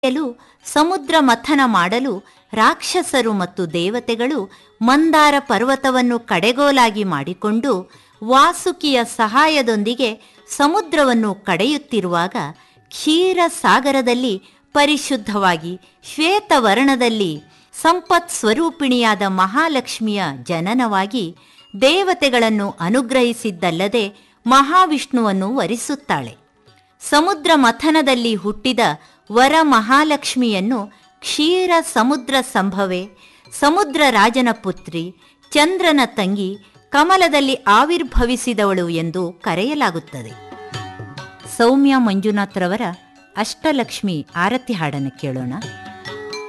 ಲು ಸಮುದ್ರ ಮಥನ ಮಾಡಲು ರಾಕ್ಷಸರು ಮತ್ತು ದೇವತೆಗಳು ಮಂದಾರ ಪರ್ವತವನ್ನು ಕಡೆಗೋಲಾಗಿ ಮಾಡಿಕೊಂಡು ವಾಸುಕಿಯ ಸಹಾಯದೊಂದಿಗೆ ಸಮುದ್ರವನ್ನು ಕಡೆಯುತ್ತಿರುವಾಗ ಕ್ಷೀರ ಸಾಗರದಲ್ಲಿ ಪರಿಶುದ್ಧವಾಗಿ ಶ್ವೇತವರ್ಣದಲ್ಲಿ ಸಂಪತ್ ಸ್ವರೂಪಿಣಿಯಾದ ಮಹಾಲಕ್ಷ್ಮಿಯ ಜನನವಾಗಿ ದೇವತೆಗಳನ್ನು ಅನುಗ್ರಹಿಸಿದ್ದಲ್ಲದೆ ಮಹಾವಿಷ್ಣುವನ್ನು ವರಿಸುತ್ತಾಳೆ. ಸಮುದ್ರ ಮಥನದಲ್ಲಿ ಹುಟ್ಟಿದ ವರ ಮಹಾಲಕ್ಷ್ಮಿಯನ್ನು ಕ್ಷೀರ ಸಮುದ್ರ ಸಂಭವೆ, ಸಮುದ್ರ ರಾಜನ ಪುತ್ರಿ, ಚಂದ್ರನ ತಂಗಿ, ಕಮಲದಲ್ಲಿ ಆವಿರ್ಭವಿಸಿದವಳು ಎಂದು ಕರೆಯಲಾಗುತ್ತದೆ. ಸೌಮ್ಯ ಮಂಜುನಾಥ್ರವರ ಅಷ್ಟಲಕ್ಷ್ಮಿ ಆರತಿ ಹಾಡನ್ನು ಕೇಳೋಣ.